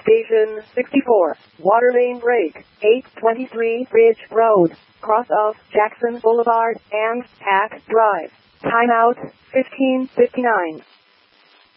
Station 64, water main break, 823 Ridge Road, cross of Jackson Boulevard and Pack Drive. Timeout 15:59.